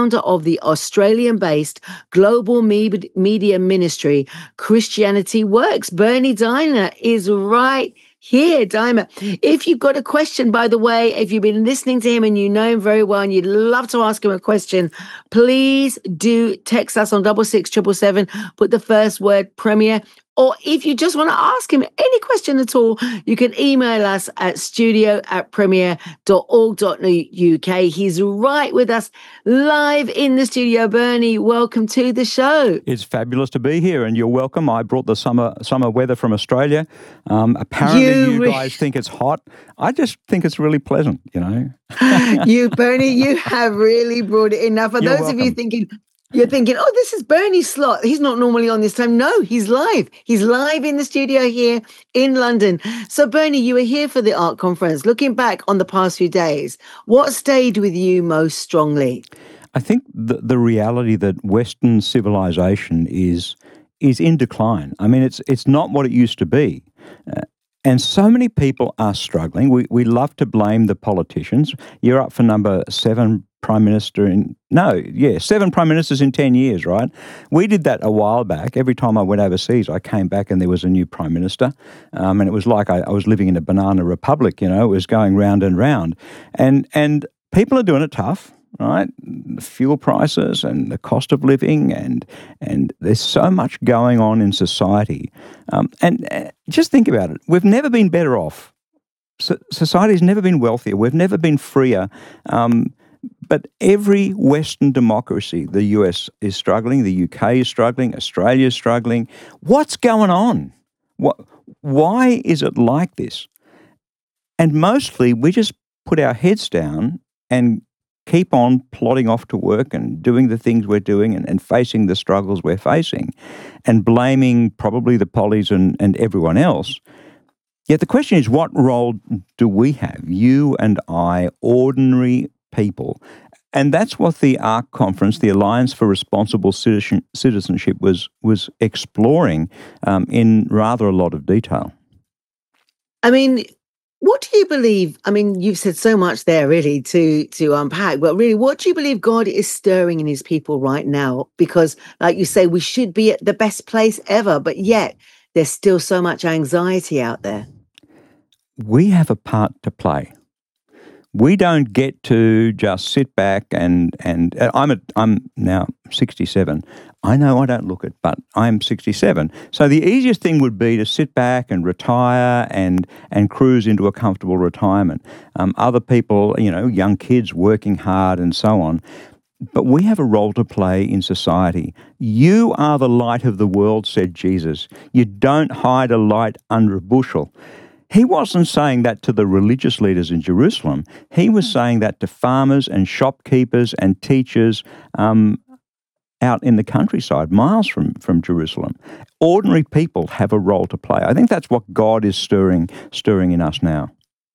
founder of the Australian-based global media ministry, Christianity Works. Bernie Diner is right here, Dimer. If you've got a question, by the way, if you've been listening to him and you know him very well and you'd love to ask him a question, please do text us on 66777, put the first word Premier. Or if you just want to ask him any question at all, you can email us at studio@premier.org.uk. He's right with us live in the studio. Bernie, welcome to the show. It's fabulous to be here, and you're welcome. I brought the summer weather from Australia. Apparently you guys think it's hot. I just think it's really pleasant, you know. Bernie, you have really brought it in. Now, for those of you thinking... You're thinking, oh, this is Bernie's slot. He's not normally on this time. No, he's live. He's live in the studio here in London. So, Bernie, you were here for the art conference. Looking back on the past few days, what stayed with you most strongly? I think the reality that Western civilization is in decline. I mean, it's not what it used to be. And so many people are struggling. We love to blame the politicians. You're up for number 7 Prime Minister 7 Prime Ministers in 10 years, right? We did that a while back. Every time I went overseas, I came back and there was a new Prime Minister. And it was like I was living in a banana republic, you know, it was going round and round. And people are doing it tough, right? The fuel prices and the cost of living and there's so much going on in society. And just think about it. We've never been better off. Society's never been wealthier. We've never been freer. But every Western democracy, the US is struggling, the UK is struggling, Australia is struggling. What's going on? Why is it like this? And mostly we just put our heads down and keep on plodding off to work and doing the things we're doing and facing the struggles we're facing and blaming probably the pollies and everyone else. Yet the question is, what role do we have, you and I, ordinary people? And that's what the ARC conference, the Alliance for Responsible Citizenship, was exploring in rather a lot of detail. I mean, what do you believe? I mean, you've said so much there really to unpack, but really, what do you believe God is stirring in his people right now? Because like you say, we should be at the best place ever, but yet there's still so much anxiety out there. We have a part to play. We don't get to just sit back and I'm now 67. I know I don't look it, but I'm 67. So the easiest thing would be to sit back and retire and cruise into a comfortable retirement. Other people, you know, young kids working hard and so on. But we have a role to play in society. You are the light of the world, said Jesus. You don't hide a light under a bushel. He wasn't saying that to the religious leaders in Jerusalem. He was saying that to farmers and shopkeepers and teachers out in the countryside, miles from Jerusalem. Ordinary people have a role to play. I think that's what God is stirring in us now.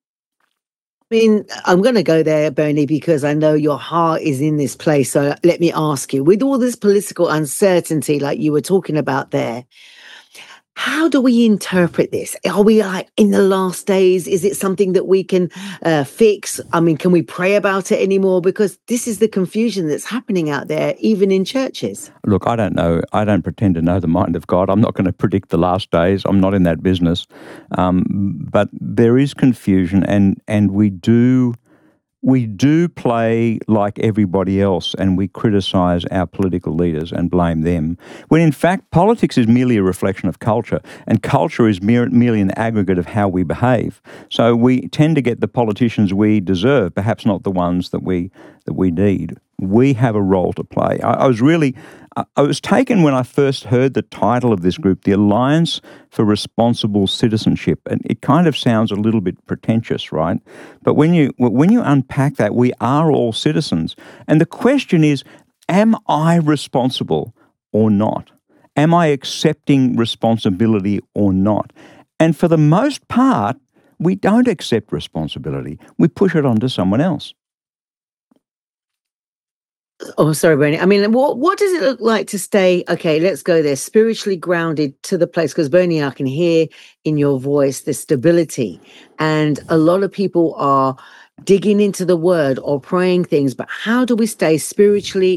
I mean, I'm going to go there, Bernie, because I know your heart is in this place. So let me ask you, with all this political uncertainty like you were talking about there, how do we interpret this? Are we like in the last days? Is it something that we can fix? I mean, can we pray about it anymore? Because this is the confusion that's happening out there, even in churches. Look, I don't know. I don't pretend to know the mind of God. I'm not going to predict the last days. I'm not in that business. But there is confusion, and we do play like everybody else, and we criticise our political leaders and blame them, when in fact politics is merely a reflection of culture, and culture is merely an aggregate of how we behave. So we tend to get the politicians we deserve, perhaps not the ones that we need. We have a role to play. I was taken when I first heard the title of this group, the Alliance for Responsible Citizenship, and it kind of sounds a little bit pretentious, right? But when you unpack that, we are all citizens. And the question is, am I responsible or not? Am I accepting responsibility or not? And for the most part, we don't accept responsibility. We push it onto someone else. Oh, sorry, Bernie. I mean, what does it look like to stay, okay, let's go there, spiritually grounded to the place? Because, Bernie, I can hear in your voice the stability. And a lot of people are digging into the word or praying things, but how do we stay spiritually